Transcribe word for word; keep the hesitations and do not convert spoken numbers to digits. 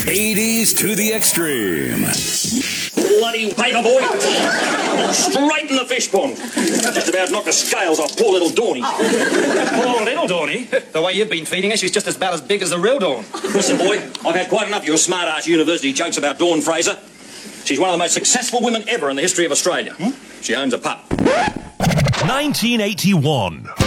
eighties to the extreme. Bloody paper boy. Straight in the fish pond. Just about knocked the scales off poor little Dawny. Poor little Dawny? The way you've been feeding her, she's just about as big as the real Dawn. Listen, boy, I've had quite enough of your smart-ass university jokes about Dawn Fraser. She's one of the most successful women ever in the history of Australia. Hmm? She owns a pup. nineteen eighty-one.